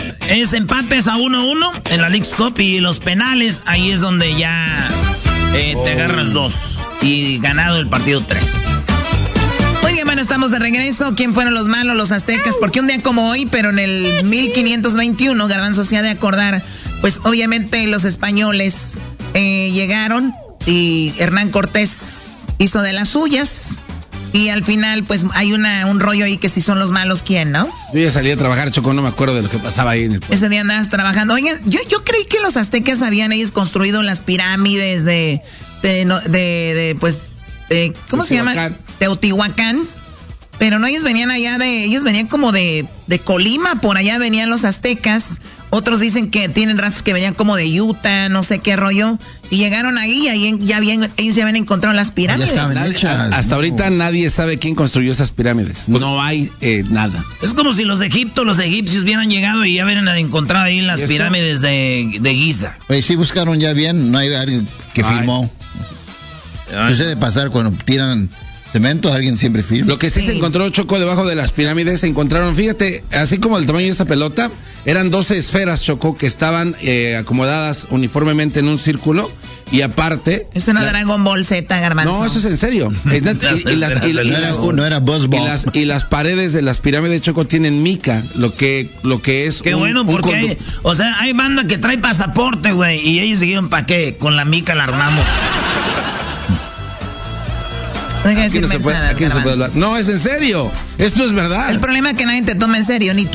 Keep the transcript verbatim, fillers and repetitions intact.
es empates a uno uno en la Leagues Cup y los penales, ahí es donde ya eh, te agarras dos y ganado el partido tres. Muy bien, bueno, estamos de regreso. ¿Quién fueron los malos, los aztecas? Porque un día como hoy, pero en el mil quinientos veintiuno, Garbanzo se ha de acordar, pues obviamente los españoles eh, llegaron y Hernán Cortés hizo de las suyas. Y al final, pues, hay una un rollo ahí que si son los malos, ¿quién, no? Yo ya salí a trabajar, Choco, no me acuerdo de lo que pasaba ahí en el pueblo. Ese día andabas trabajando. Oigan, yo, yo creí que los aztecas habían ellos construido las pirámides de, de, de, de pues, de, ¿cómo se llama? Teotihuacán. Pero no, ellos venían allá de, ellos venían como de, de Colima, por allá venían los aztecas. Otros dicen que tienen razas que venían como de Utah, no sé qué rollo. Y llegaron ahí, ahí ya habían, ellos ya habían encontrado las pirámides. Nadie, hasta no. ahorita nadie sabe quién construyó esas pirámides. Pues, no hay eh, nada. Es como si los de Egipto, los egipcios hubieran llegado y ya hubieran encontrado ahí las pirámides de, de Giza. Oye, sí buscaron ya bien, no hay alguien que Ay. filmó. Eso debe pasar cuando tiran cemento, alguien siempre firma. Lo que sí, sí se encontró, Choco, debajo de las pirámides, se encontraron, fíjate, así como el tamaño de esta pelota, eran doce esferas, Choco, que estaban eh, acomodadas uniformemente en un círculo y aparte... Eso no era Dragon Ball Z, Garbanzo. No, eso es en serio. y, y, y, las, y, y, las, no era Buzz Ball. Y las, y las paredes de las pirámides, Choco, tienen mica, lo que, lo que es... Qué un, bueno, porque un hay, o sea, hay banda que trae pasaporte, güey, y ellos dijeron, ¿para qué? Con la mica la armamos. Aquí no, se puede, aquí no se puede hablar. No, es en serio. Esto es verdad. El problema es que nadie te toma en serio, ni tú.